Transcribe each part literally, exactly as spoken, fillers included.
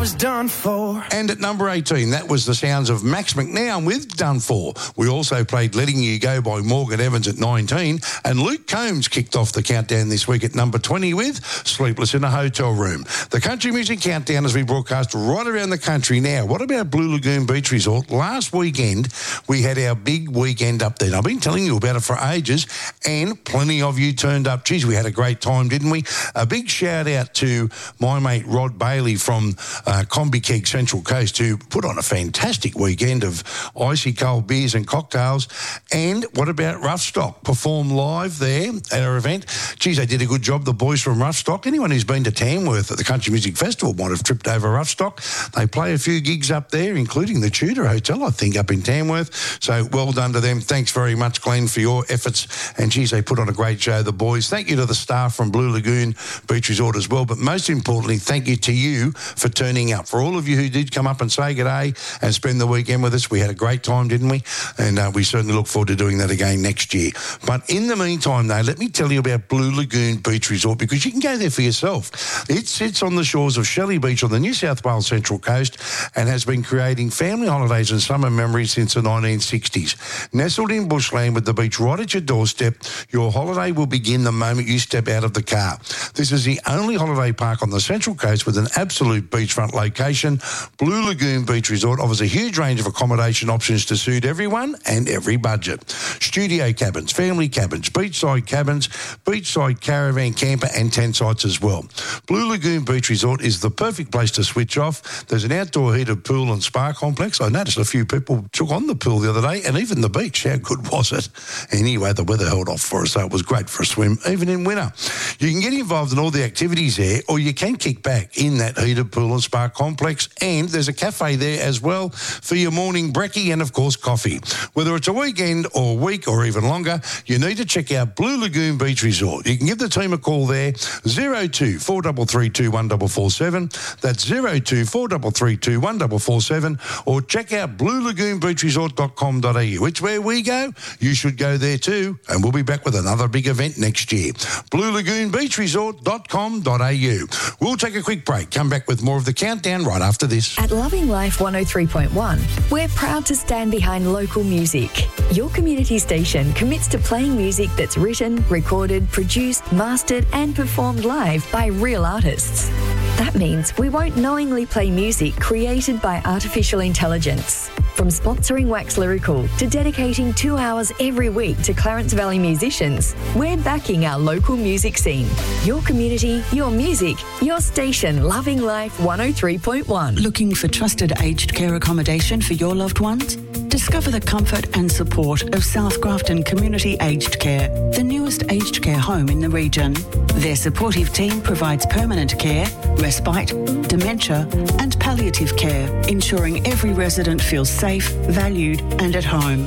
was done for. And at number eighteen, that was the sounds of Max McNown with Done For. We also played Letting You Go by Morgan Evans at nineteen, and Luke Combs kicked off the countdown this week at number twenty with Sleepless in a Hotel Room. The Country Music Countdown has been broadcast right around the country now. What about Blue Lagoon Beach Resort? Last weekend, we had our big weekend up there. I've been telling you about it for ages, and plenty of you turned up. Geez, we had a great time, didn't we? A big shout out to my mate Rod Bailey from uh, Combi Keg Central Coast, who put on a fantastic weekend of icy cold beers and cocktails. And what about Roughstock? Performed live there at our event. Geez, they did a good job, the boys from Roughstock. Anyone who's been to Tamworth at the Country Music Festival might have tripped over Roughstock. They play a few gigs up there, including the Tudor Hotel, I think, up in Tamworth. So well done to them. Thanks very much, Glenn, for your efforts. And geez, they put on a great show, the boys. Thank you to the staff from Blue Lagoon Beach Resort as well. But most importantly, thank you to you for turning up. For all of you who did come up and say good day and spend the weekend with us, we had a great time, didn't we? And uh, we certainly look forward to doing that again next year. But in the meantime, though, let me tell you about Blue Lagoon Beach Resort, because you can go there for yourself. It sits on the shores of Shelley Beach on the New South Wales Central Coast and has been creating family holidays and summer memories since the nineteen sixties. Nestled in bushland with the beach right at your doorstep, your holiday will begin the moment you step out of the car. This is the only holiday park on the Central Coast with an absolute beachfront location. Blue Lagoon Beach Resort offers a huge range of accommodation options to suit everyone and every budget. Studio cabins, family cabins, beachside cabins, beachside caravan camper and tent sites as well. Blue Lagoon Beach Resort is the perfect place to switch off. There's an outdoor heated pool and spa complex. I noticed a few people took on the pool the other day, and even the beach. How good was it? Anyway, the weather held off for us, so it was great for a swim, even in winter. You can get involved in all the activities there, or you can kick back in that heated pool and spa complex, and there's a cafe there as well for your morning brekkie and, of course, coffee. Whether it's a weekend or week or even longer, you need to check out Blue Lagoon Beach Resort. You can give the team a call there, zero two four three three two one four four seven. That's zero two four three three two one four four seven, or check out blue lagoon beach resort dot com dot a u. It's where we go. You should go there too, and we'll be back with another big event next year. blue lagoon beach resort dot com dot a u. We'll take a quick break. Come back with more of the countdown right after this. At Loving Life one oh three point one, we're proud to stand behind local music. Your community station commits to playing music that's written, recorded, produced, mastered and performed live by real artists. That means we won't knowingly play music created by artificial intelligence. From sponsoring Wax Lyrical to dedicating two hours every week to Clarence Valley musicians, we're backing our local music scene. Your community, your music, your station, Loving Life one oh three point one. Looking for trusted aged care accommodation for your loved ones? Discover the comfort and support of South Grafton Community Aged Care, the newest aged care home in the region. Their supportive team provides permanent care, respite, dementia and palliative care, ensuring every resident feels safe, valued and at home.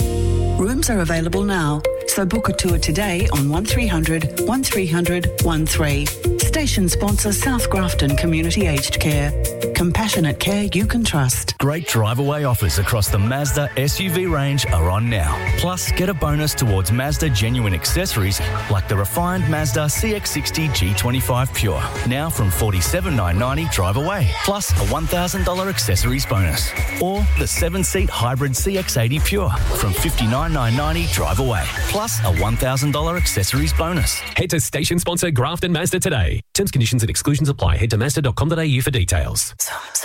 Rooms are available now, so book a tour today on one three hundred, one three hundred, one three. Station sponsor South Grafton Community Aged Care. Compassionate care you can trust. Great drive-away offers across the Mazda S U V range are on now. Plus, get a bonus towards Mazda genuine accessories like the refined Mazda C X sixty G twenty-five Pure, now from forty-seven thousand nine hundred ninety drive away, plus a one thousand dollars accessories bonus. Or the seven-seat hybrid C X eighty Pure from fifty-nine thousand nine hundred ninety drive away, plus a one thousand dollars accessories bonus. Head to station sponsor Grafton Mazda today. Terms, conditions and exclusions apply. Head to mazda dot com dot a u for details.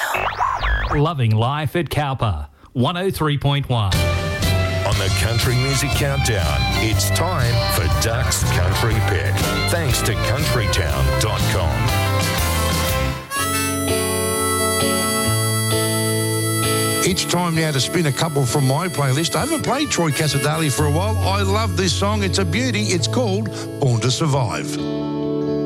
Loving Life at Cowper, one oh three point one. On the Country Music Countdown, it's time for Duck's Country Pick. Thanks to country town dot com. It's time now to spin a couple from my playlist. I haven't played Troy Casadali for a while. I love this song. It's a beauty. It's called Born to Survive.